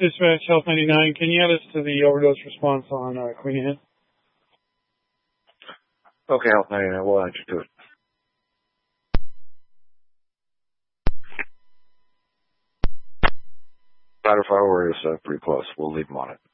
Dispatch Health 99. Can you add us to the overdose response on Queen Anne? Okay, Health 99. We'll add you to it. Matter of fact, we're pretty close. We'll leave them on it.